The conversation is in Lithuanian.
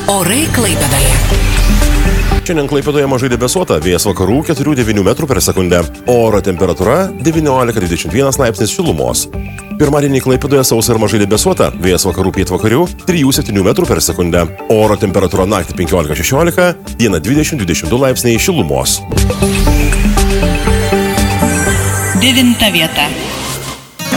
Orai Klaipėdoje. Šiandien Klaipėdoje mažai debesuota, vėjas vakarų 4-9 metrų per sekundę. Oro temperatūra 19-21 laipsnis šilumos. Pirmadienį Klaipėdoje sausa ir mažai debesuota, vėjas vakarų pietvakarių 3-7 metrų per sekundę. Oro temperatūra naktį 15-16, dieną 20-22 laipsniai šilumos. 9 vieta.